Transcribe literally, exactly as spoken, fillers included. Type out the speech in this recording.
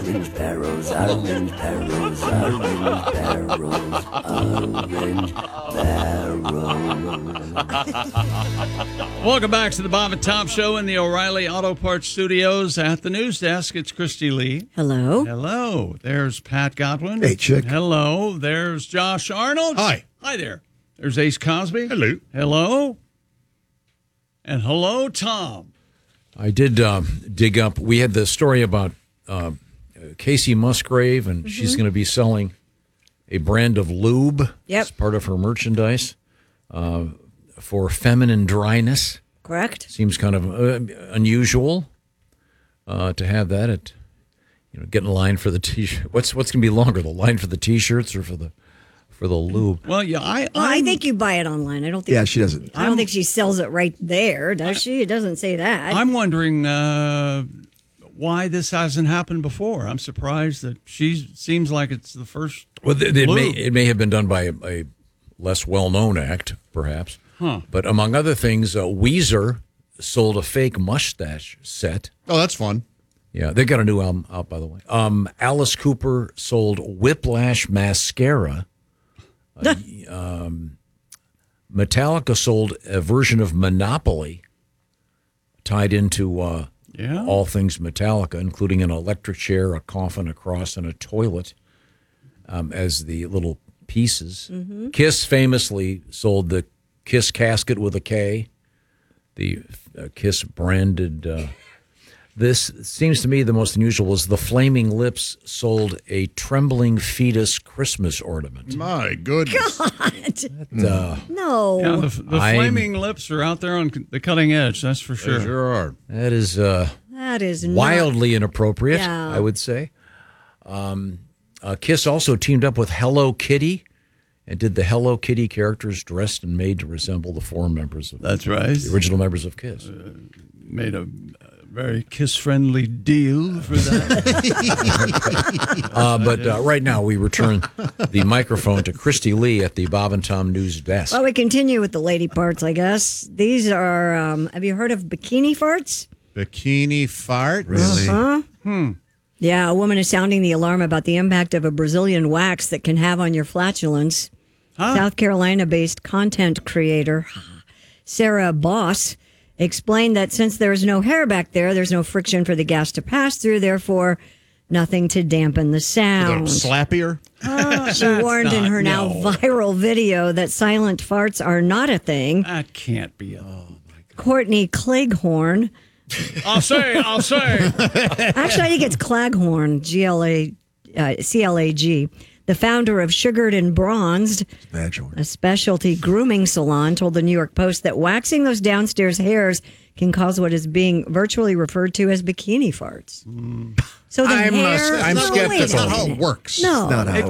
orange barrels, orange barrels, orange barrels, orange barrels. Welcome back to the Bob and Tom Show in the O'Reilly Auto Parts Studios. At the news desk, it's Christy Lee. Hello. Hello. There's Pat Godwin. Hey, chick. Hello. There's Josh Arnold. Hi. Hi there. There's Ace Cosby. Hello. Hello. And hello, Tom. I did um, dig up. We had the story about uh, Casey Musgrave, and mm-hmm. she's going to be selling a brand of lube yep. as part of her merchandise uh, for feminine dryness. Correct. Seems kind of uh, unusual uh, to have that. At you know, get in line for the t-shirt. What's what's going to be longer, the line for the t-shirts or for the for the lube? Well, yeah, I well, I think you buy it online. I don't think. Yeah, she doesn't. I don't I'm, think she sells it right there, does she? It doesn't say that. I'm wondering uh, why this hasn't happened before. I'm surprised that she seems like it's the first. Well, it, it may it may have been done by a, a less well-known act, perhaps. Huh. But among other things, uh, Weezer sold a fake mustache set. Oh, that's fun. Yeah, they got a new album out, by the way. Um, Alice Cooper sold Whiplash mascara. Uh, um, Metallica sold a version of Monopoly tied into uh, yeah. all things Metallica, including an electric chair, a coffin, a cross, and a toilet um, as the little pieces. Mm-hmm. Kiss famously sold the Kiss casket with a K, the uh, Kiss branded. Uh, this seems to me the most unusual was the Flaming Lips sold a trembling fetus Christmas ornament. My goodness. God. That, uh, no. Yeah, the, the Flaming Lips are out there on the cutting edge, that's for sure. They sure are. That is, uh, that is wildly not... inappropriate, yeah. I would say. Um, uh, Kiss also teamed up with Hello Kitty and did the Hello Kitty characters dressed and made to resemble the four members of That's right. the original members of Kiss. Uh, made a, a very Kiss-friendly deal for that. uh, but uh, right now we return the microphone to Christy Lee at the Bob and Tom News Desk. Well, we continue with the lady parts, I guess. These are, um, have you heard of bikini farts? Bikini fart? Really? Uh-huh. Hmm. Yeah, a woman is sounding the alarm about the impact of a Brazilian wax that can have on your flatulence. Huh? South Carolina-based content creator Sarah Boss explained that since there is no hair back there, there's no friction for the gas to pass through, therefore nothing to dampen the sound. Slappier? Uh, she warned in her now no. viral video that silent farts are not a thing. That can't be. A, Courtney Cleghorn. I'll say, I'll say. Actually, I think it's Claghorn, G L A, uh, C L A G. The founder of Sugared and Bronzed, a specialty grooming salon, told the New York Post that waxing those downstairs hairs can cause what is being virtually referred to as bikini farts. Mm. So the I'm, hair, uh, I'm no, skeptical. wait a That's not how minute. it works. No, Not how It,